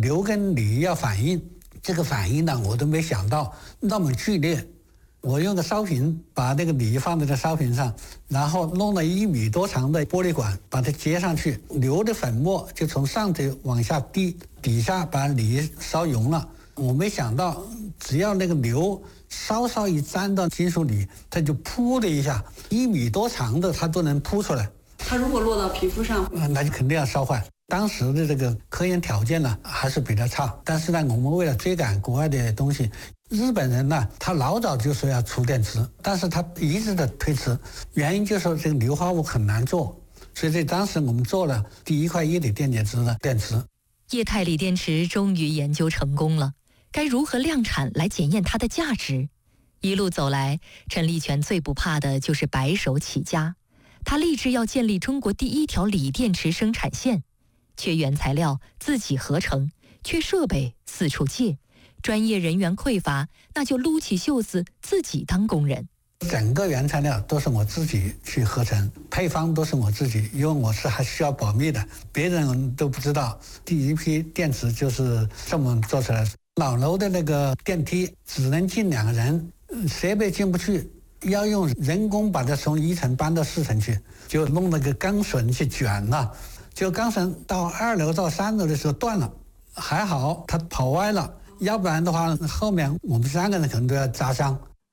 硫跟锂要反应，这个反应呢，我都没想到那么剧烈。我用个烧瓶把那个锂放在这烧瓶上，然后弄了1米多长的玻璃管把它接上去，硫的粉末就从上头往下滴，底下把锂烧熔了。我没想到，只要那个硫稍稍一沾到金属锂，它就噗的一下，1米多长的它都能噗出来。 它如果落到皮肤上， 那就肯定要烧坏。当时的这个科研条件呢还是比较差，但是呢，我们为了追赶国外的东西，日本人呢他老早就说要出电池，但是他一直的推迟，原因就是说这个硫化物很难做，所以在当时我们做了第一块液体电解质的电池。 液态锂电池终于研究成功了，该如何量产来检验它的价值？一路走来，陈立全最不怕的就是白手起家，他立志要建立中国第一条锂电池生产线。缺原材料自己合成，缺设备四处借，专业人员匮乏，那就撸起袖子自己当工人。 整个原材料都是我自己去合成，配方都是我自己，因为我是还需要保密的，别人都不知道。第一批电池就是这么做出来的。老楼的那个电梯只能进2个人，设备进不去，要用人工把它从1层搬到4层去，就弄那个钢绳去卷了。就钢绳到2楼到3楼的时候断了，还好它跑歪了，要不然的话后面我们3个人可能都要扎伤。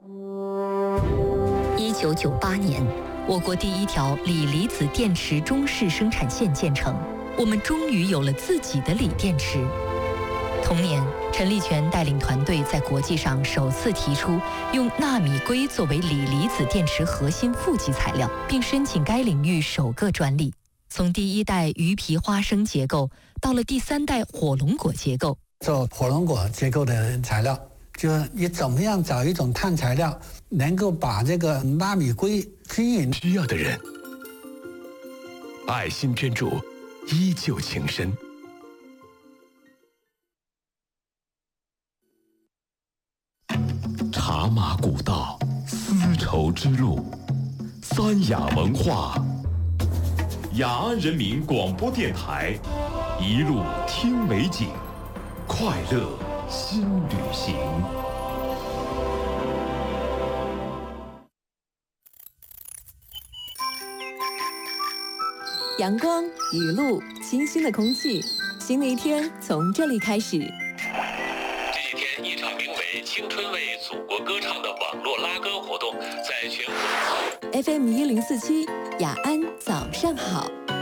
1998年，我国第一条锂离子电池中式生产线建成，我们终于有了自己的锂电池。同年，陈立全带领团队在国际上首次提出用纳米硅作为锂离子电池核心负极材料，并申请该领域首个专利。从第1代鱼皮花生结构到了第3代火龙果结构， 做火龙果结构的材料，就是你怎么样找一种碳材料，能够把这个纳米硅均匀。 需要的人，爱心捐助，依旧情深。茶马古道，丝绸之路，三雅文化。雅安人民广播电台，一路听美景，快乐新旅行。 阳光、雨露、清新的空气，新的一天从这里开始。 这几天，一场名为“青春为祖国歌唱”的网络拉歌活动在全国。 FM 1047，雅安早上好。